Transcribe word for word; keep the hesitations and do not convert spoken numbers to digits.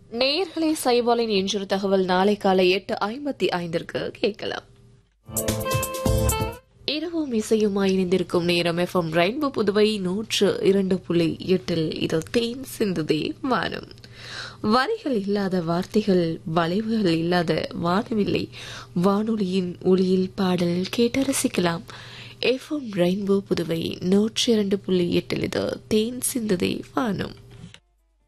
நேயர்களை சைவாலின் இன்றொரு தகவல் நாளை காலை எட்டு ஐம்பத்தி ஐந்திற்கு கேட்கலாம். இரவும் இசையுமாய் இணைந்திருக்கும் நேரம் எஃப்எம் ரெயின்போ புதுவை நூற்று இரண்டு புள்ளி எட்டில் இது தேன் சிந்துதே வானம். வரிகள் இல்லாத வார்த்தைகள், வளைவுகள் இல்லாத வானவில்லை, வானொலியின் ஒளியில் பாடல் கேட்டு ரசிக்கலாம். எஃப்எம் ரெயின்போ புதுவை நூற்றி இரண்டு புள்ளி எட்டில் இது தேன் சிந்துதே வானம்.